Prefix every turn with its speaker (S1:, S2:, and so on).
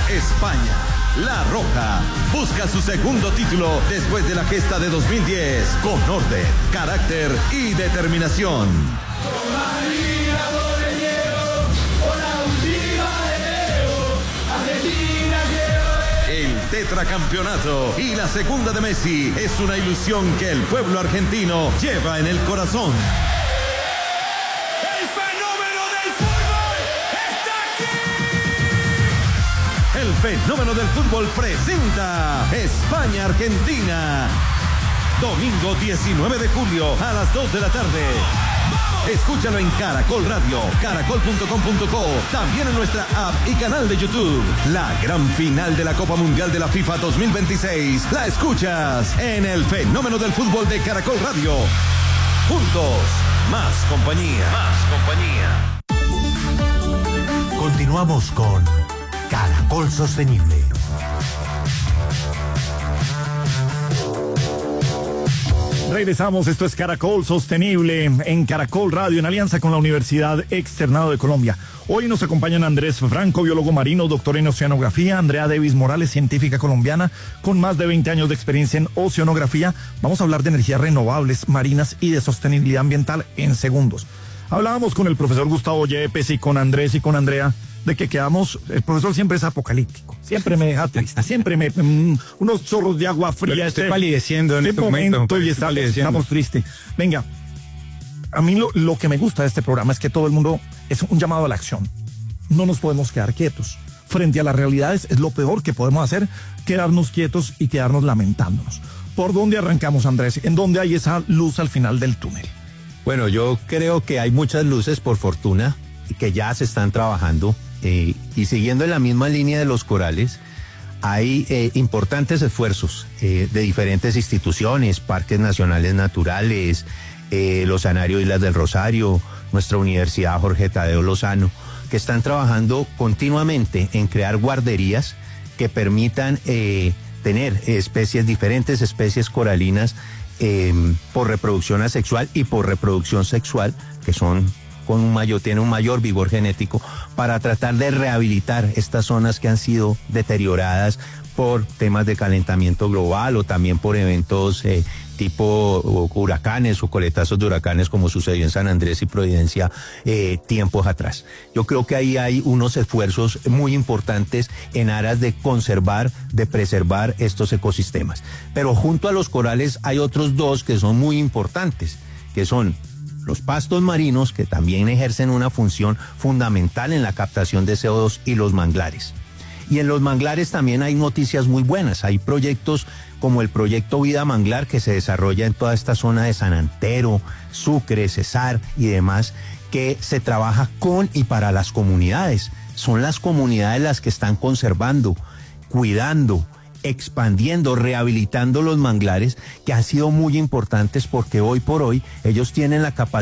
S1: España. La Roja busca su segundo título después de la gesta de 2010 con orden, carácter y determinación. El tetracampeonato y la segunda de Messi es una ilusión que el pueblo argentino lleva en el corazón.
S2: ¡El fenómeno del fútbol está aquí!
S1: El fenómeno del fútbol presenta España-Argentina. Domingo 19 de julio a las 2 de la tarde. Escúchalo en Caracol Radio, caracol.com.co, también en nuestra app y canal de YouTube. La gran final de la Copa Mundial de la FIFA 2026 la escuchas en el fenómeno del fútbol de Caracol Radio. Juntos, más compañía. Más compañía.
S3: Continuamos con Caracol Sostenible.
S4: Regresamos, esto es Caracol Sostenible en Caracol Radio en alianza con la Universidad Externado de Colombia. Hoy nos acompañan Andrés Franco, biólogo marino, doctor en oceanografía, Andrea Davis Morales, científica colombiana con más de 20 años de experiencia en oceanografía. Vamos a hablar de energías renovables, marinas y de sostenibilidad ambiental en segundos. Hablábamos con el profesor Gustavo Yepes y con Andrés y con Andrea de que quedamos, el profesor siempre es apocalíptico, siempre me deja triste, siempre unos chorros de agua fría.
S5: Estoy palideciendo en este momento
S4: y estamos tristes. Venga, a mí lo que me gusta de este programa es que todo el mundo es un llamado a la acción. No nos podemos quedar quietos. Frente a las realidades es lo peor que podemos hacer, quedarnos quietos y quedarnos lamentándonos. ¿Por dónde arrancamos, Andrés? ¿En dónde hay esa luz al final del túnel?
S5: Bueno, yo creo que hay muchas luces, por fortuna, que ya se están trabajando. Y siguiendo en la misma línea de los corales, hay importantes esfuerzos de diferentes instituciones, parques nacionales naturales, el Oceanario Islas del Rosario, nuestra Universidad Jorge Tadeo Lozano, que están trabajando continuamente en crear guarderías que permitan tener diferentes especies coralinas por reproducción asexual y por reproducción sexual, que tiene un mayor vigor genético, para tratar de rehabilitar estas zonas que han sido deterioradas por temas de calentamiento global o también por eventos tipo huracanes o coletazos de huracanes, como sucedió en San Andrés y Providencia tiempos atrás. Yo creo que ahí hay unos esfuerzos muy importantes en aras de conservar, de preservar estos ecosistemas. Pero junto a los corales hay otros dos que son muy importantes, que son los pastos marinos, que también ejercen una función fundamental en la captación de CO2, y los manglares. Y en los manglares también hay noticias muy buenas. Hay proyectos como el proyecto Vida Manglar, que se desarrolla en toda esta zona de San Antero, Sucre, Cesar y demás, que se trabaja con y para las comunidades. Son las comunidades las que están conservando, cuidando, expandiendo, rehabilitando los manglares, que han sido muy importantes porque hoy por hoy ellos tienen la capacidad